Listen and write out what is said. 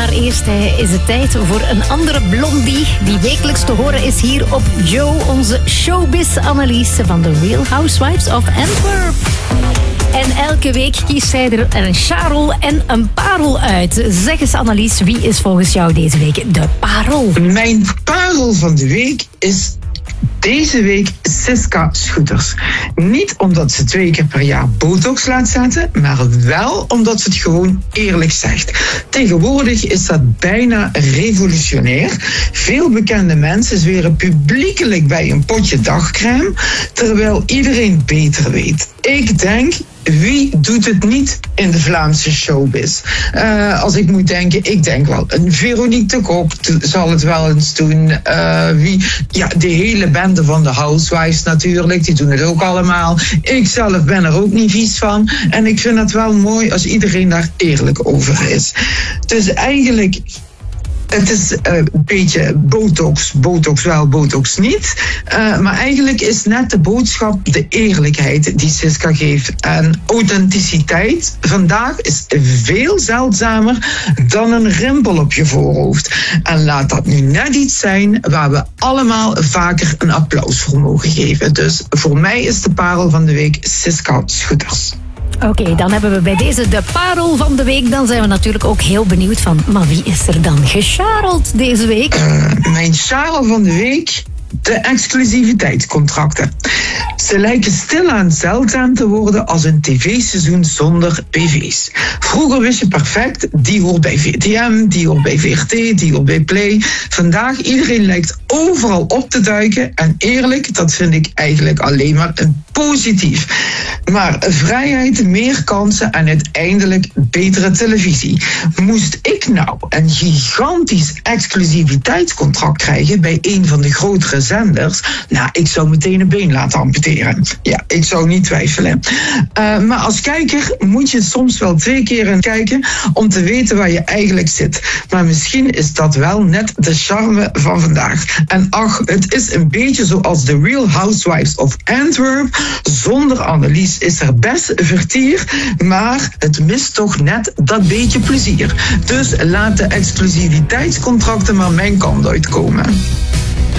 Maar eerst is het tijd voor een andere blondie die wekelijks te horen is hier op Joe, onze showbiz-analyse van The Real Housewives of Antwerp. En elke week kiest zij er een charel en een parel uit. Zeg eens, Annelies, wie is volgens jou deze week de parel? Mijn parel van de week is deze week Siska Scooters. Niet omdat ze 2 keer per jaar botox laat zetten, maar wel omdat ze het gewoon eerlijk zegt. Tegenwoordig is dat bijna revolutionair. Veel bekende mensen zweren publiekelijk bij een potje dagcrème, terwijl iedereen beter weet. Ik denk, wie doet het niet in de Vlaamse showbiz? Als ik moet denken, ik denk wel een Veronique de Kok zal het wel eens doen. De hele bende van de Housewives natuurlijk, die doen het ook allemaal. Ik zelf ben er ook niet vies van. En ik vind het wel mooi als iedereen daar eerlijk over is. Dus eigenlijk, het is een beetje botox wel, botox niet. Maar eigenlijk is net de boodschap de eerlijkheid die Siska geeft. En authenticiteit vandaag is veel zeldzamer dan een rimpel op je voorhoofd. En laat dat nu net iets zijn waar we allemaal vaker een applaus voor mogen geven. Dus voor mij is de parel van de week Siska Scooters. Oké, dan hebben we bij deze de parel van de week. Dan zijn we natuurlijk ook heel benieuwd van, maar wie is er dan gechareld deze week? Mijn charel van de week, de exclusiviteitscontracten. Ze lijken stilaan zeldzaam te worden als een tv-seizoen zonder PV's. Vroeger wist je perfect, die hoort bij VTM, die hoort bij VRT, die hoort bij Play. Vandaag, iedereen lijkt overal op te duiken. En eerlijk, dat vind ik eigenlijk alleen maar een positief. Maar vrijheid, meer kansen en uiteindelijk betere televisie. Moest ik nou een gigantisch exclusiviteitscontract krijgen bij een van de grotere zenders, nou, ik zou meteen een been laten amputeren. Ja, ik zou niet twijfelen. Maar als kijker moet je soms wel 2 keer kijken om te weten waar je eigenlijk zit. Maar misschien is dat wel net de charme van vandaag. En ach, het is een beetje zoals The Real Housewives of Antwerp. Zonder Annelies is er best vertier, maar het mist toch net dat beetje plezier. Dus laat de exclusiviteitscontracten maar mijn kant uitkomen.